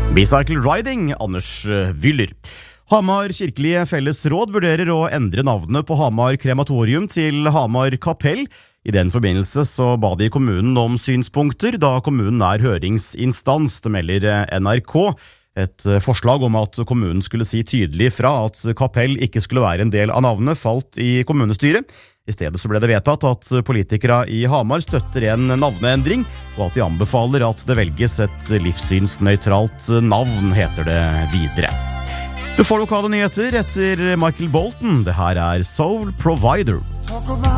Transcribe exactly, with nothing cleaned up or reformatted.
Bicycle Riding, Anders Wyller. Hamar kirkelige fellesråd vurderer å endre navnet på Hamar krematorium til Hamar kapell. I den forbindelse så ba de kommunen om synspunkter, da kommunen er høringsinstans, det melder N R K. Et forslag om at kommunen skulle si tydelig fra at kapell ikke skulle være en del av navnet falt i kommunestyret. I stedet så ble det vedtatt at politikere i Hamar støtter en navneendring, og at de anbefaler at det velges et livssynsnøytralt navn, heter det videre. Du får lokale nyheter etter Michael Bolton. Det her er Soul Provider.